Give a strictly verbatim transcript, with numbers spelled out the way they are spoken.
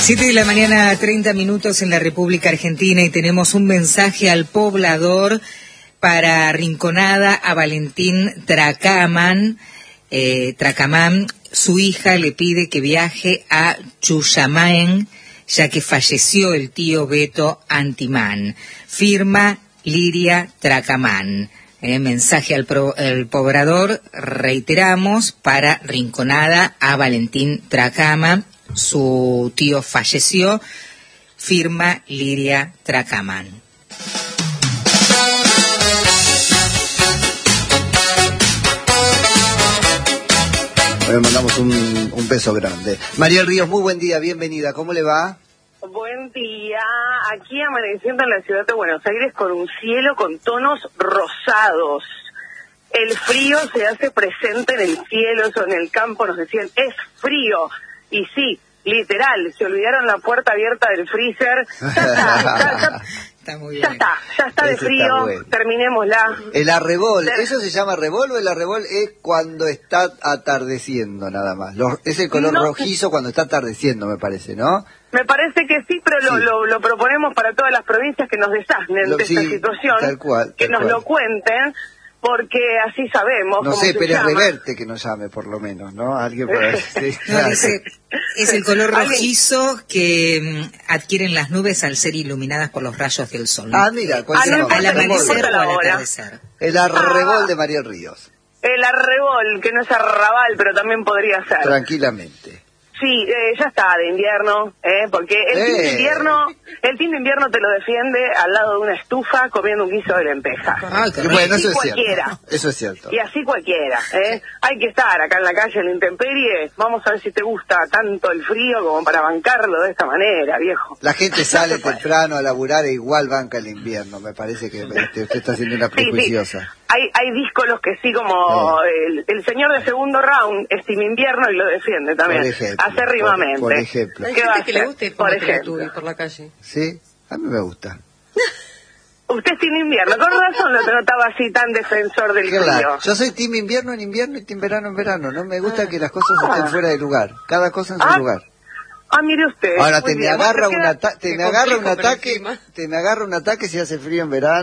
Siete de la mañana, treinta minutos en la República Argentina, y tenemos un mensaje al poblador para Rinconada, a Valentín Tracamán. Eh, Tracamán, su hija le pide que viaje a Chuyamaén, ya que falleció el tío Beto Antimán. Firma Liria Tracamán. Eh, mensaje al, pro, al poblador, reiteramos, para Rinconada, a Valentín Tracamán. Su tío falleció. Firma Liria Tracamán. Le mandamos un, un beso grande. Mariel Ríos, muy buen día, bienvenida. ¿Cómo le va? Buen día. Aquí amaneciendo en la ciudad de Buenos Aires con un cielo con tonos rosados. El frío se hace presente en el cielo, eso en el campo nos decían, es frío. Y sí, literal, se olvidaron la puerta abierta del freezer. Ya está, ya, ya, está muy bien. Ya está, ya está de Ese frío, está bueno. Terminémosla. El arrebol, ¿eso se llama arrebol o el arrebol es cuando está atardeciendo nada más? Los, es el color No, rojizo cuando está atardeciendo, me parece, ¿no? Me parece que sí, pero lo, Sí. lo, lo proponemos para todas las provincias que nos desasnen Lo- de sí, esta situación, tal cual, que tal nos cual. lo cuenten, porque así sabemos No cómo sé, se pero es llama. Reverte que nos llame, por lo menos, ¿no? Alguien por ahí. Sí, No, claro. dice, es el color Alguien- rojizo que mm, adquieren las nubes al ser iluminadas por los rayos del sol. Ah, mira, Ah, cualquier no cosa. al importa, no amanecer importa o la al hora. atardecer. El arrebol de Mariel Ríos, El arrebol, que no es arrabal, pero también podría ser. tranquilamente. Sí, eh, ya está, de invierno, ¿eh? Porque el team de Eh. invierno, el team de invierno te lo defiende al lado de una estufa comiendo un guiso de lentejas. Ay, qué rico. Bueno, eso es cualquiera. cierto. Eso es cierto. Y así cualquiera, ¿eh? Hay que estar acá en la calle, en la intemperie. Vamos a ver si te gusta tanto el frío como para bancarlo de esta manera, viejo. La gente sale se puede. temprano a laburar e igual banca el invierno. Me parece que este, usted está haciendo una Sí, sí. prejuiciosa. Hay, hay díscolos que sí, como el, el señor de segundo round, es team invierno y lo defiende también. Por ejemplo, acérrimamente. por- por ejemplo. ¿Qué va a Gente que le hacer? guste Por por ejemplo. por la calle. ¿Sí? A mí me gusta. Usted es team invierno, con razón lo notaba así tan defensor del Claro. frío. Yo soy team invierno en invierno y team verano en verano. No me gusta Ah. que las cosas estén fuera de lugar. Cada cosa en su Ah, lugar. Ah, mire usted. Ahora muy te me bien. agarra Bueno, un queda- ata- te Qué me agarra un complejo, pero ataque, encima. te me agarra un ataque si hace frío en verano.